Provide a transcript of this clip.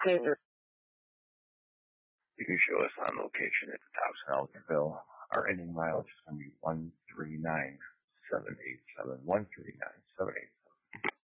You can show us on location at the Thompson Elderville. Our ending mileage is going to be 139,787. 139,787.